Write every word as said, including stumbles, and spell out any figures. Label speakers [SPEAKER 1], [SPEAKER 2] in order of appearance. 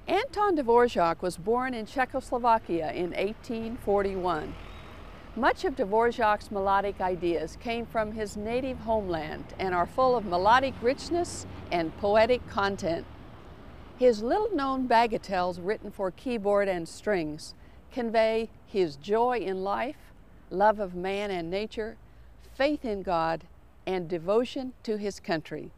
[SPEAKER 1] Anton Dvorak was born in Czechoslovakia in eighteen forty-one. Much of Dvorak's melodic ideas came from his native homeland and are full of melodic richness and poetic content. His little-known bagatelles written for keyboard and strings convey his joy in life, love of man and nature, faith in God, and devotion to his country.